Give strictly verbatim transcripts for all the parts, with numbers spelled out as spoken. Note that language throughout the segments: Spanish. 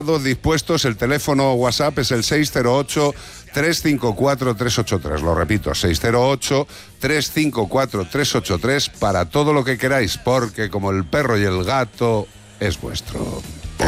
dispuestos, el teléfono WhatsApp es el seis cero ocho, tres cinco cuatro, tres ocho tres. Lo repito, seis cero ocho, tres cinco cuatro, tres ocho tres para todo lo que queráis, porque como el perro y el gato es vuestro.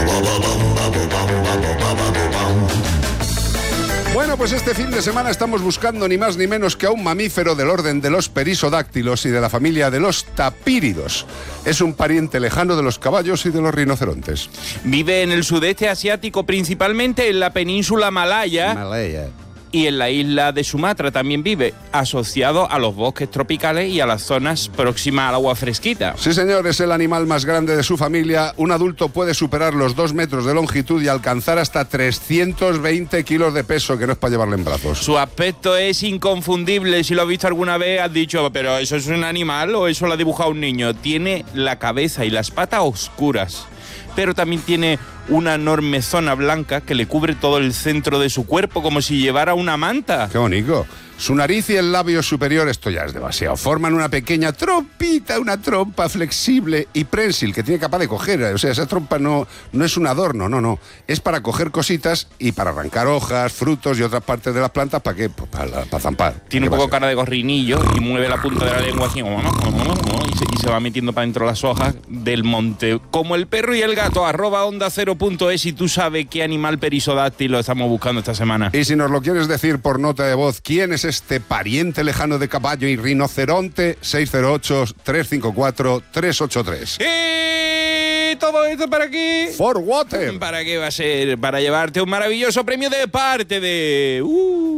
Bueno, pues este fin de semana estamos buscando ni más ni menos que a un mamífero del orden de los perisodáctilos y de la familia de los tapíridos. Es un pariente lejano de los caballos y de los rinocerontes. Vive en el sudeste asiático, principalmente en la península Malaya. Malaya. Y en la isla de Sumatra también vive, asociado a los bosques tropicales y a las zonas próximas al agua fresquita. Sí, señor, es el animal más grande de su familia. Un adulto puede superar los dos metros de longitud y alcanzar hasta trescientos veinte kilos de peso, que no es para llevarle en brazos. Su aspecto es inconfundible. Si lo has visto alguna vez, has dicho, pero ¿eso es un animal o eso lo ha dibujado un niño? Tiene la cabeza y las patas oscuras, pero también tiene una enorme zona blanca que le cubre todo el centro de su cuerpo, como si llevara una manta. ¡Qué bonito! Su nariz y el labio superior, esto ya es demasiado, forman una pequeña trompita, una trompa flexible y prensil que tiene capaz de coger. O sea, esa trompa no, no es un adorno, no, no. Es para coger cositas y para arrancar hojas, frutos y otras partes de las plantas. ¿Para qué? Pues para, para zampar. Tiene un poco cara de gorrinillo y mueve la punta de la lengua así, y se, y se va metiendo para dentro las hojas del monte. Como el perro y el gato, arroba onda cero punto es, y tú sabes qué animal perisodáctilo estamos buscando esta semana. Y si nos lo quieres decir por nota de voz, ¿quién es este pariente lejano de caballo y rinoceronte? seis cero ocho, tres cinco cuatro, tres ocho tres. ¿Y todo esto para qué? For Water. ¿Para qué va a ser? Para llevarte un maravilloso premio de parte de... Uh...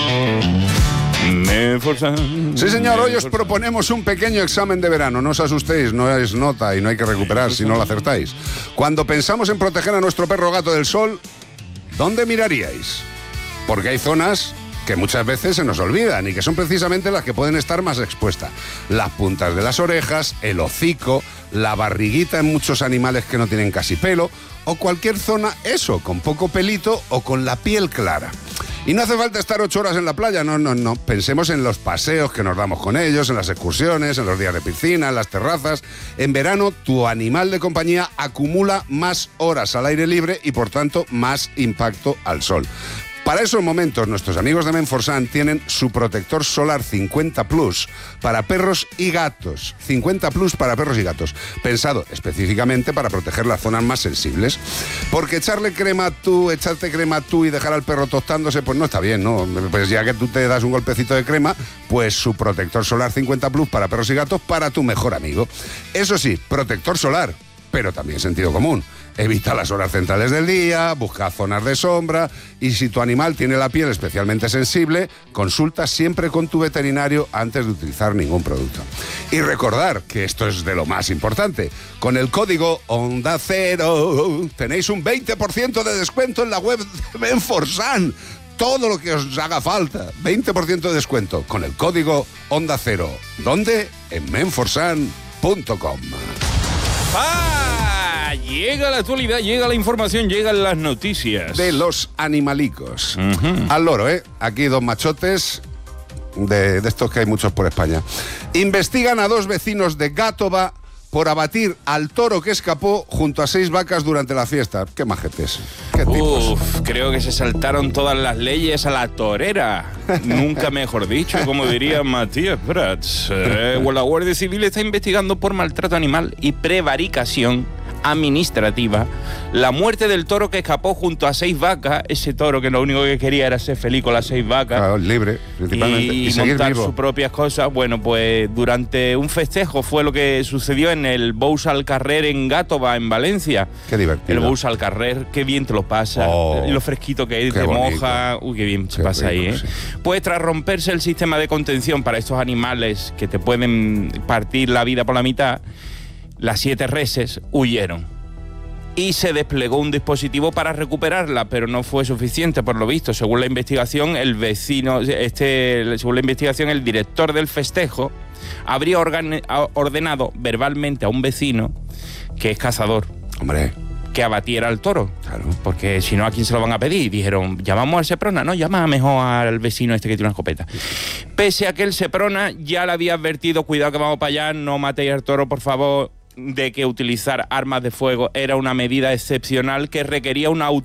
Menforsan. Sí, señor, hoy os proponemos un pequeño examen de verano. No os asustéis, no es nota y no hay que recuperar si no lo acertáis. Cuando pensamos en proteger a nuestro perro gato del sol, ¿dónde miraríais? Porque hay zonas que muchas veces se nos olvidan y que son precisamente las que pueden estar más expuestas. Las puntas de las orejas, el hocico, la barriguita en muchos animales que no tienen casi pelo, o cualquier zona, eso, con poco pelito o con la piel clara. Y no hace falta estar ocho horas en la playa, no, no, no. Pensemos en los paseos que nos damos con ellos, en las excursiones, en los días de piscina, en las terrazas. En verano, tu animal de compañía acumula más horas al aire libre y, por tanto, más impacto al sol. Para esos momentos, nuestros amigos de Menforsan tienen su protector solar cincuenta plus para perros y gatos. cincuenta plus para perros y gatos. Pensado específicamente para proteger las zonas más sensibles. Porque echarle crema tú, echarte crema tú y dejar al perro tostándose, pues no está bien, ¿no? Pues ya que tú te das un golpecito de crema, pues su protector solar cincuenta plus para perros y gatos para tu mejor amigo. Eso sí, protector solar, pero también sentido común. Evita las horas centrales del día, busca zonas de sombra y si tu animal tiene la piel especialmente sensible, consulta siempre con tu veterinario antes de utilizar ningún producto. Y recordar que esto es de lo más importante, con el código Onda Cero tenéis un veinte por ciento de descuento en la web de Menforsan. Todo lo que os haga falta, veinte por ciento de descuento con el código Onda Cero. ¿Dónde? En menforsan punto com. ¡Ah! Llega la actualidad, llega la información, llegan las noticias. De los animalicos. Uh-huh. Al loro, ¿eh? Aquí dos machotes de, de estos que hay muchos por España. Investigan a dos vecinos de Gátova por abatir al toro que escapó junto a seis vacas durante la fiesta. Qué majetes. Qué tipos. Uf, creo que se saltaron todas las leyes a la torera. Nunca mejor dicho, como diría Matías Prats. Eh, la Guardia Civil está investigando por maltrato animal y prevaricación administrativa la muerte del toro que escapó junto a seis vacas. Ese toro que lo único que quería era ser feliz con las seis vacas. Claro, libre, principalmente. Y, y seguir montar vivo. sus propias cosas. Bueno, pues durante un festejo fue lo que sucedió en el Bous al Carrer en Gátova, en Valencia. Qué divertido. El Bous al Carrer, qué bien te lo pasa. Oh, y lo fresquito que es, te bonito. moja. Uy, qué bien se Qué pasa rico, ahí, ¿eh? sí. Pues tras romperse el sistema de contención para estos animales que te pueden partir la vida por la mitad, las siete reses huyeron. Y se desplegó un dispositivo para recuperarla, pero no fue suficiente, por lo visto. Según la investigación, el vecino, este, según la investigación, el director del festejo habría organ, ordenado verbalmente a un vecino, que es cazador, Hombre, que abatiera al toro. claro. Porque si no, ¿a quién se lo van a pedir? Y dijeron, llamamos al Seprona. No, llama mejor al vecino este que tiene una escopeta. Pese a que el Seprona ya le había advertido, cuidado que vamos para allá, no matéis al toro, por favor, de que utilizar armas de fuego era una medida excepcional que requería una autorización